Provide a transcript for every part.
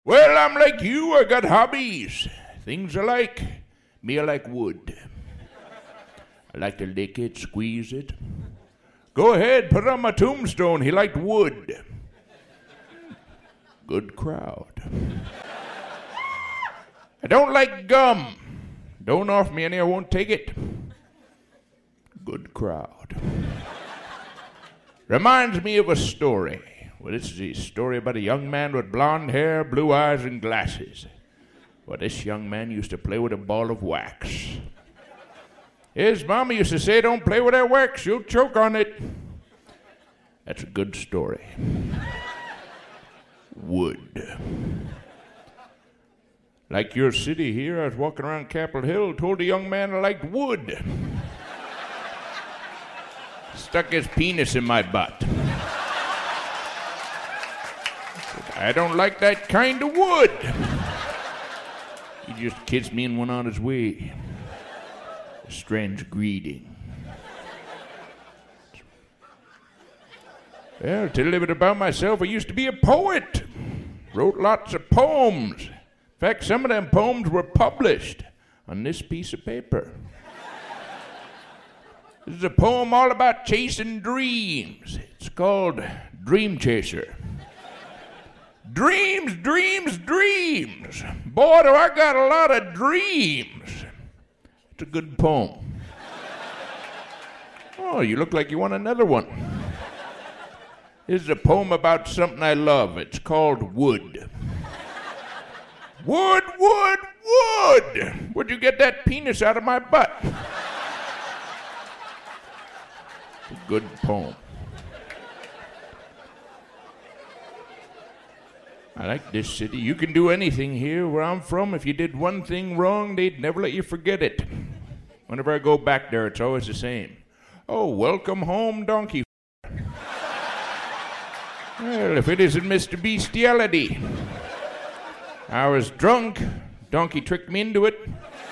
Well, I'm like you. I got hobbies. Things I like. Me, I like wood. I like to lick it, squeeze it. Go ahead, put it on my tombstone. He liked wood. Good crowd. I don't like gum. Don't offer me any, I won't take it. Good crowd. Reminds me of a story. Well, this is a story about a young man with blonde hair, blue eyes, and glasses. Well, this young man used to play with a ball of wax. His mama used to say, don't play with that wax, you'll choke on it. That's a good story. Wood. Like your city here, I was walking around Capitol Hill, told a young man I liked wood. Stuck his penis in my butt. I don't like that kind of wood. He just kissed me and went on his way. A strange greeting. Well, to tell you a little bit about myself, I used to be a poet. Wrote lots of poems. In fact, some of them poems were published on this piece of paper. This is a poem all about chasing dreams. It's called Dream Chaser. Dreams, dreams, dreams. Boy, do I got a lot of dreams. It's a good poem. Oh, you look like you want another one. This is a poem about something I love. It's called Wood. Wood, wood, wood! Where'd you get that penis out of my butt? It's a good poem. I like this city. You can do anything here where I'm from. If you did one thing wrong, they'd never let you forget it. Whenever I go back there, it's always the same. Oh, welcome home, donkey. Well, if it isn't Mr. Bestiality. I was drunk. Donkey tricked me into it.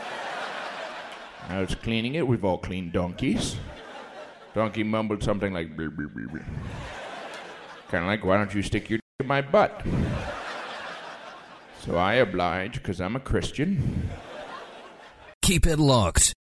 I was cleaning it. We've all cleaned donkeys. Donkey mumbled something like, blah, blah, blah, blah. Kind of like, why don't you stick your in my butt? So I oblige, because I'm a Christian. Keep it locked